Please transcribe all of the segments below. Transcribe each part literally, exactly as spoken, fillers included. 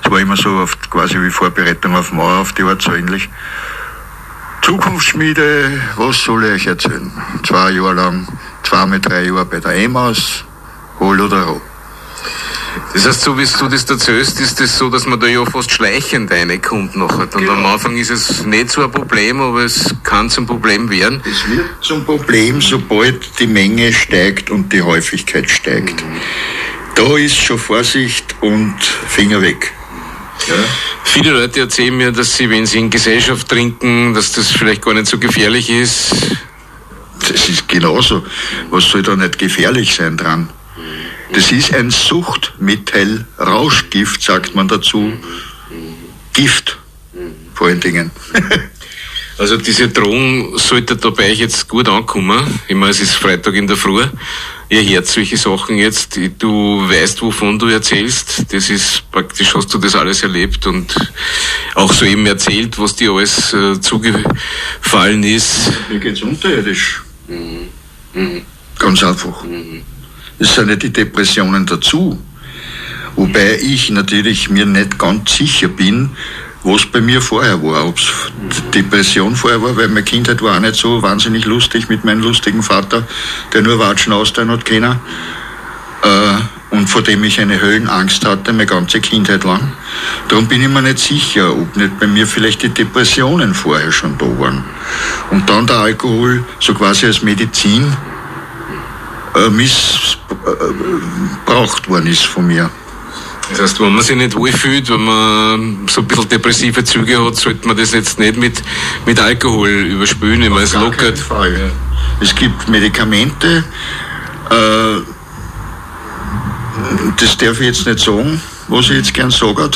war immer so oft quasi wie Vorbereitung auf Mauer, auf die Art so ähnlich. Zukunftsschmiede, was soll ich euch erzählen? Zwei Jahre lang, zweimal drei Jahre bei der Emaus, hol oder roh. Das heißt, so wie du das erzählst, ist das so, dass man da ja fast schleichend reinkommt nachher. Und genau. Am Anfang ist es nicht so ein Problem, aber es kann zum Problem werden. Es wird zum Problem, sobald die Menge steigt und die Häufigkeit steigt. Mhm. Da ist schon Vorsicht und Finger weg. Ja. Viele Leute erzählen mir, dass sie, wenn sie in Gesellschaft trinken, dass das vielleicht gar nicht so gefährlich ist. Das ist genauso. Was soll da nicht gefährlich sein dran? Das ist ein Suchtmittel, Rauschgift, sagt man dazu. Gift, vor allen Dingen. Also diese Drohung sollte da bei euch jetzt gut ankommen. Ich meine, es ist Freitag in der Früh. Ihr hört solche Sachen jetzt. Du weißt, wovon du erzählst. Das ist praktisch, hast du das alles erlebt und auch so eben erzählt, was dir alles äh, zugefallen ist. Mir geht's unterirdisch. Mhm. Mhm. Ganz einfach. Mhm. Es sind ja die Depressionen dazu. Wobei ich natürlich mir nicht ganz sicher bin, was bei mir vorher war. Ob es Depression vorher war, weil meine Kindheit war auch nicht so wahnsinnig lustig mit meinem lustigen Vater, der nur Watschen austeilen hat können. Äh, und vor dem ich eine Höllenangst hatte, meine ganze Kindheit lang. Darum bin ich mir nicht sicher, ob nicht bei mir vielleicht die Depressionen vorher schon da waren. Und dann der Alkohol so quasi als Medizin missbraucht worden ist von mir. Das heißt, wenn man sich nicht wohlfühlt, wenn man so ein bisschen depressive Züge hat, sollte man das jetzt nicht mit, mit Alkohol überspülen, wenn man es lockert. Fall. Ja. Es gibt Medikamente, äh, das darf ich jetzt nicht sagen, was ich jetzt gern sage.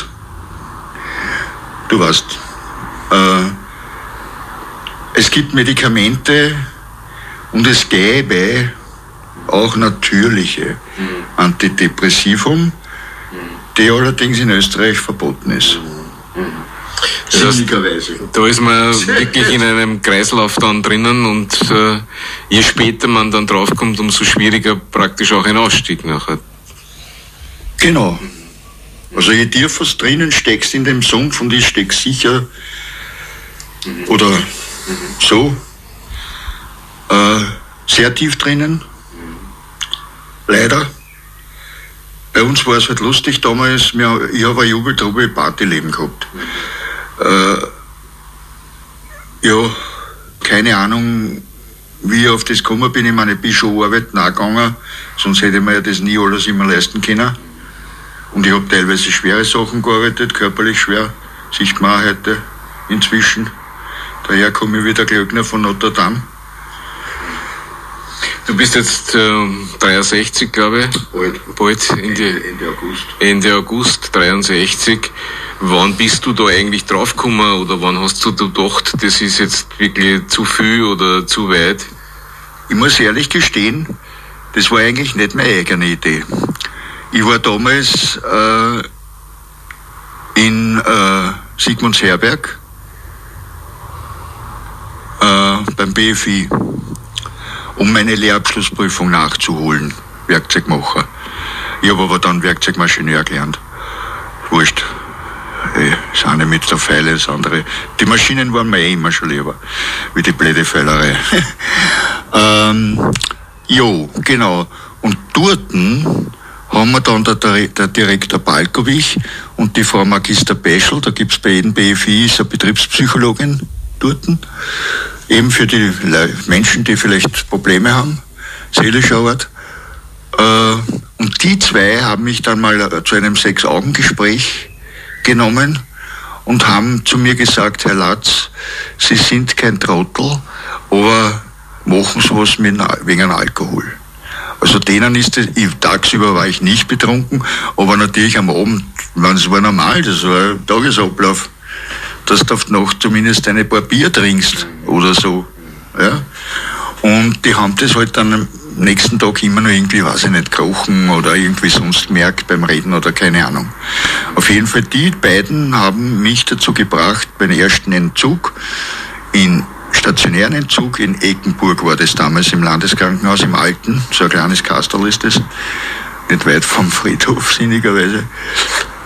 Du weißt, äh, es gibt Medikamente und es gäbe auch natürliche mhm. Antidepressivum, die allerdings in Österreich verboten ist. Mhm. Das heißt, da ist man wirklich in einem Kreislauf dann drinnen und äh, je später man dann draufkommt, umso schwieriger praktisch auch ein Ausstieg nachher. Genau. Also je tiefer du drinnen steckst in dem Sumpf und ich steck sicher mhm. oder mhm. so äh, sehr tief drinnen. Leider. Bei uns war es halt lustig damals, wir, ich habe ein Jubel-Trubel-Partyleben gehabt. Äh, ja, keine Ahnung, wie ich auf das gekommen bin. Ich meine, ich bin schon arbeiten auch gegangen, sonst hätte man ja das nie alles immer leisten können. Und ich habe teilweise schwere Sachen gearbeitet, körperlich schwer, sieht man auch heute inzwischen. Daher komme ich wieder Glöckner von Notre Dame. Du bist jetzt äh, dreiundsechzig, glaube ich. Bald. Bald Ende, Ende, Ende August. Ende August, dreiundsechzig. Wann bist du da eigentlich draufgekommen oder wann hast du gedacht, das ist jetzt wirklich zu viel oder zu weit? Ich muss ehrlich gestehen, das war eigentlich nicht meine eigene Idee. Ich war damals äh, in äh, Sigmundsherberg äh, beim B F I, um meine Lehrabschlussprüfung nachzuholen, Werkzeugmacher. Ich habe aber dann Werkzeugmaschineur gelernt. Wurscht. Das eine mit der Feile, das andere. Die Maschinen waren mir eh immer schon lieber, wie die blöde Feilerei. ähm, jo, genau. Und dort haben wir dann der, der Direktor Balkowich und die Frau Magister Peschel, da gibt es bei jedem B F I, ist eine Betriebspsychologin dort, eben für die Menschen, die vielleicht Probleme haben, seelischer Art. Und die zwei haben mich dann mal zu einem Sechs-Augen-Gespräch genommen und haben zu mir gesagt, Herr Latz, Sie sind kein Trottel, aber machen Sie was mit, wegen Alkohol. Also denen ist es, ich, tagsüber war ich nicht betrunken, aber natürlich am Abend, es war normal, das war ein Tagesablauf, dass du auf die Nacht zumindest ein paar Bier trinkst oder so. Ja? Und die haben das halt dann am nächsten Tag immer noch irgendwie, weiß ich nicht, krochen oder irgendwie sonst gemerkt beim Reden oder keine Ahnung. Auf jeden Fall, die beiden haben mich dazu gebracht, beim ersten Entzug, in stationären Entzug in Eckenburg war das damals im Landeskrankenhaus, im Alten, so ein kleines Kastel ist das, nicht weit vom Friedhof, sinnigerweise.